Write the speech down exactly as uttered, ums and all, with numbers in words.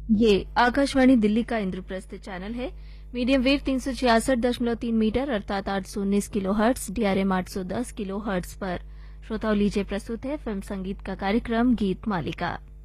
ये आकाशवाणी दिल्ली का इंद्रप्रस्थ चैनल है। मीडियम वेव तीन सौ छियासठ दशमलव तीन मीटर अर्थात आठ सौ उन्नीस किलो हर्ट्स, डीआरएम आठ सौ दस किलो हर्ट्स पर श्रोताओं लीजिए प्रस्तुत है फिल्म संगीत का कार्यक्रम गीत मालिका।